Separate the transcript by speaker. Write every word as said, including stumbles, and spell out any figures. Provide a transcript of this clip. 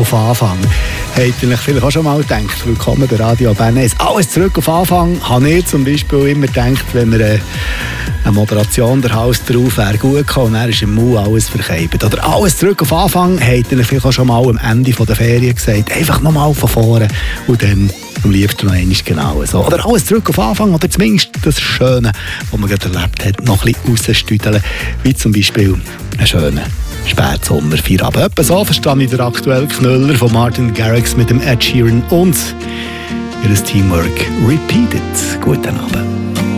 Speaker 1: auf Anfang. Habt ihr euch vielleicht auch schon mal gedacht, willkommen bei Radio Bern eins. Alles zurück auf Anfang, habe ich zum Beispiel immer gedacht, wenn wir eine, eine Moderation der Haus drauf wäre gut gekommen und dann ist im Mund alles verkeibt. Oder alles zurück auf Anfang, habt ihr euch vielleicht auch schon mal am Ende der Ferien gesagt, einfach nochmal von vorne und dann am liebsten noch einmal genau so. Oder alles zurück auf Anfang oder zumindest das Schöne, was man gerade erlebt hat, noch ein bisschen rausstüdeln, wie zum Beispiel einen schönen Spätsommerfeierabend. Etwa so verstehe ich den aktuellen Knüller von Martin Garrix mit dem Ed Sheeran und ihr Teamwork Repeated. Guten Abend.